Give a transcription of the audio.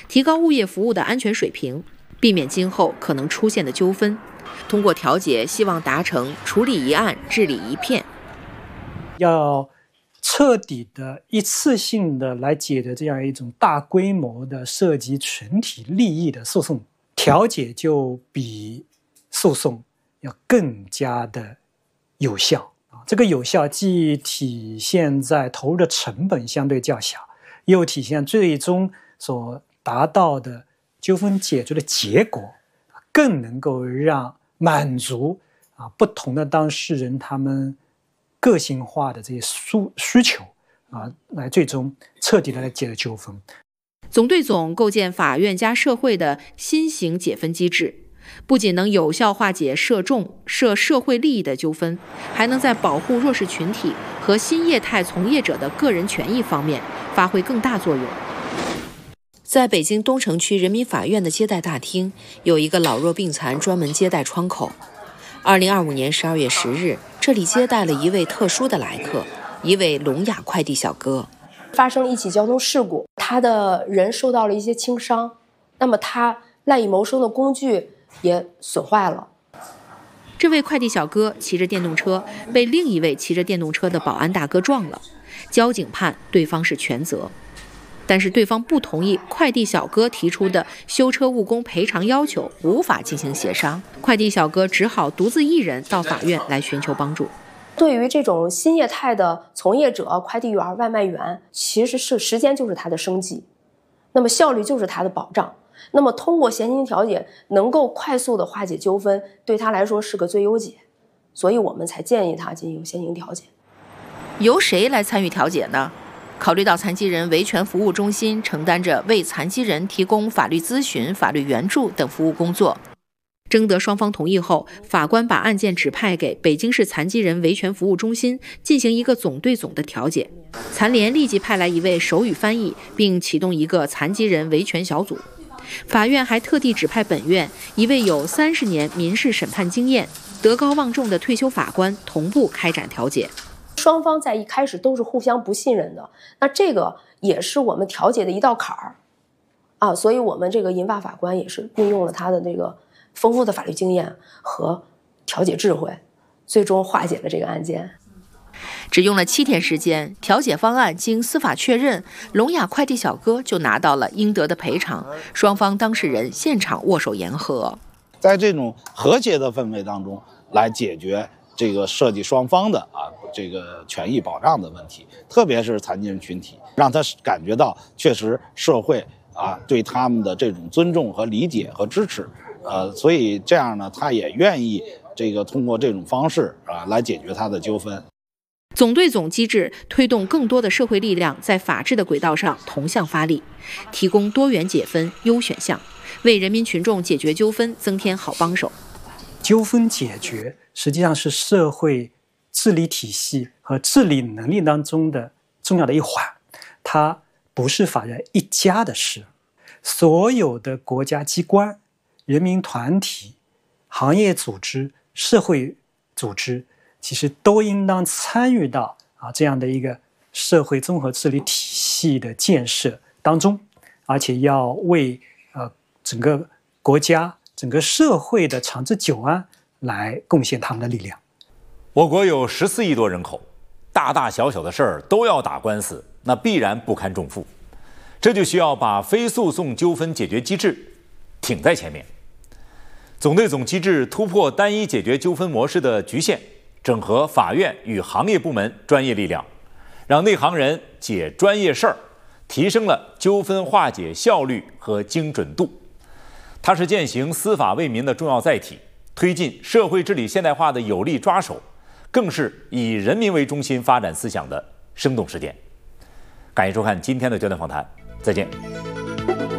提高物业服务的安全水平，避免今后可能出现的纠纷。通过调解，希望达成处理一案治理一片。 要彻底的、一次性的来解决这样一种大规模的涉及群体利益的诉讼，调解就比诉讼要更加的有效。这个有效既体现在投入的成本相对较小，又体现最终所达到的纠纷解决的结果，更能够让满足不同的当事人他们个性化的这些需求来最终彻底的来解决纠纷。 总队总构建法院加社会的新型解分机制，不仅能有效化解涉社会利益的纠纷，还能在保护弱势群体和新业态从业者的个人权益方面发挥更大作用。在北京东城区人民法院的接待大厅，有一个老弱病残专门接待窗口。2025年12月10日，这里接待了一位特殊的来客，一位聋哑快递小哥。 发生了一起交通事故，他的人受到了一些轻伤，那么他赖以谋生的工具也损坏了。 这位快递小哥骑着电动车，被另一位骑着电动车的保安大哥撞了，交警判对方是全责。但是对方不同意快递小哥提出的修车误工赔偿要求，无法进行协商，快递小哥只好独自一人到法院来寻求帮助。 对于这种新业态的从业者，快递员、外卖员，其实是时间就是他的生计，那么效率就是他的保障。那么通过先行调解，能够快速的化解纠纷，对他来说是个最优解，所以我们才建议他进行先行调解。 由谁来参与调解呢？考虑到残疾人维权服务中心承担着为残疾人提供法律咨询、法律援助等服务工作，征得双方同意后，法官把案件指派给北京市残疾人维权服务中心进行一个总对总的调解。残联立即派来一位手语翻译，并启动一个残疾人维权小组。法院还特地指派本院一位有30年民事审判经验、德高望重的退休法官同步开展调解。 双方在一开始都是互相不信任的，那这个也是我们调解的一道坎儿所以我们这个银发法官也是运用了他的这个丰富的法律经验和调解智慧，最终化解了这个案件。 只用了7天时间，调解方案经司法确认，聋哑快递小哥就拿到了应得的赔偿，双方当事人现场握手言和。 在这种和谐的氛围当中来解决这个涉及双方的这个权益保障的问题，特别是残疾人群体，让他感觉到确实社会对他们的这种尊重和理解和支持，所以这样呢，他也愿意这个通过这种方式来解决他的纠纷。 总对总机制推动更多的社会力量在法治的轨道上同向发力，提供多元解分优选项，为人民群众解决纠纷增添好帮手。 纠纷解决实际上是社会治理体系和治理能力当中的重要的一环，它不是法院一家的事，所有的国家机关、人民团体、行业组织、社会组织，其实都应当参与到这样的一个社会综合治理体系的建设当中，而且要为整个国家、整个社会的长治久安来贡献他们的力量。 我国有14亿多人口，大大小小的事儿都要打官司，那必然不堪重负。这就需要把非诉讼纠纷解决机制挺在前面。总对总机制突破单一解决纠纷模式的局限，整合法院与行业部门专业力量，让内行人解专业事儿，提升了纠纷化解效率和精准度。它是践行司法为民的重要载体，推进社会治理现代化的有力抓手，更是以人民为中心发展思想的生动实践。感谢收看今天的焦点访谈，再见。